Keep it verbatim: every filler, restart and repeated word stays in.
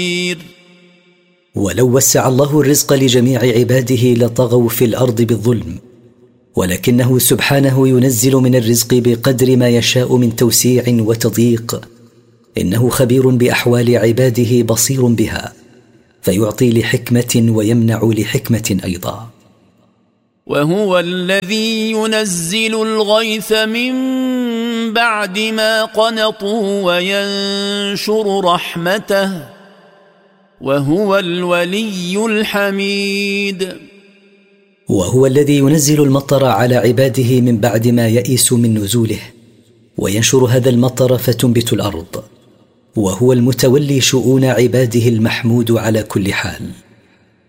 ولو وسع الله الرزق لجميع عباده لطغوا في الأرض بالظلم، ولكنه سبحانه ينزل من الرزق بقدر ما يشاء من توسيع وتضييق. إنه خبير بأحوال عباده بصير بها، فيعطي لحكمة ويمنع لحكمة أيضا. وهو الذي ينزل الغيث من بعد ما قنطوا وينشر رحمته وهو الولي الحميد. وهو الذي ينزل المطر على عباده من بعد ما يئسوا من نزوله، وينشر هذا المطر فتنبت الأرض، وهو المتولي شؤون عباده المحمود على كل حال.